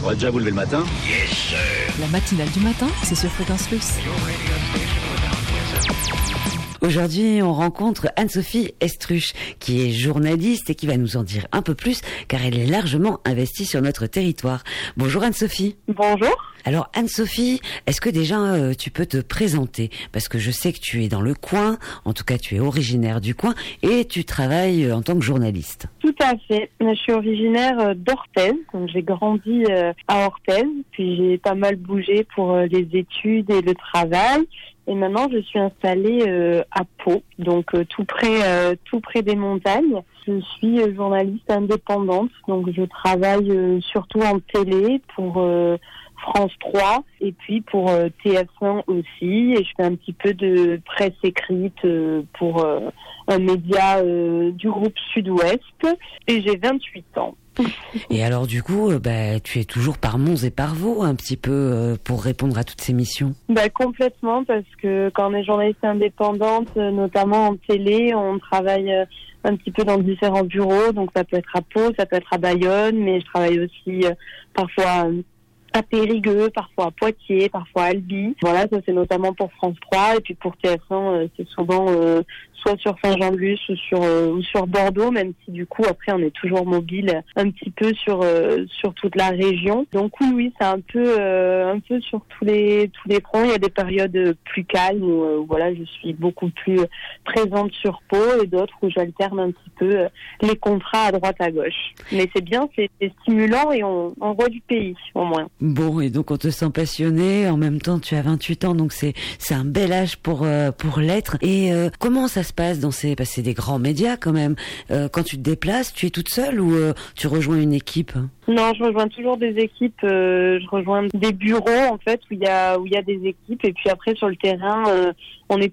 On va déjà vous lever le matin. La matinale du matin, c'est sur Fréquence Plus. Aujourd'hui, on rencontre Anne-Sophie Estruche, qui est journaliste et qui va nous en dire un peu plus, car elle est largement investie sur notre territoire. Bonjour Anne-Sophie. Bonjour. Alors Anne-Sophie, est-ce que déjà tu peux te présenter ? Parce que je sais que tu es dans le coin, en tout cas tu es originaire du coin, et tu travailles en tant que journaliste. Tout à fait. Je suis originaire d'Orthez, donc j'ai grandi à Orthez, puis j'ai pas mal bougé pour les études et le travail. Et maintenant, je suis installée à Pau, donc tout près des montagnes. Je suis journaliste indépendante, donc je travaille surtout en télé pour France 3 et puis pour TF1 aussi. Et je fais un petit peu de presse écrite pour un média du groupe Sud-Ouest. Et j'ai 28 ans. Et alors du coup, tu es toujours par Mons et par Vaux un petit peu pour répondre à toutes ces missions. Complètement, parce que quand on est journaliste indépendante, notamment en télé, on travaille un petit peu dans différents bureaux. Donc ça peut être à Pau, ça peut être à Bayonne, mais je travaille aussi parfois à Périgueux, parfois à Poitiers, parfois à Albi. Voilà, ça c'est notamment pour France 3 et puis pour TF1, c'est souvent soit sur Saint-Jean-de-Luz ou sur Bordeaux, même si du coup après on est toujours mobile un petit peu sur toute la région. Donc oui, c'est un peu sur tous les fronts. Il y a des périodes plus calmes où voilà, je suis beaucoup plus présente sur Pau et d'autres où j'alterne un petit peu les contrats à droite à gauche. Mais c'est bien, c'est stimulant et on voit du pays au moins. Bon, et donc on te sent passionné, en même temps tu as 28 ans, donc c'est un bel âge pour l'être. Et comment ça se passe parce que c'est des grands médias quand même. Quand tu te déplaces, tu es toute seule ou tu rejoins une équipe ? Non, je rejoins toujours des équipes. Je rejoins des bureaux en fait où il y a des équipes et puis après sur le terrain, on est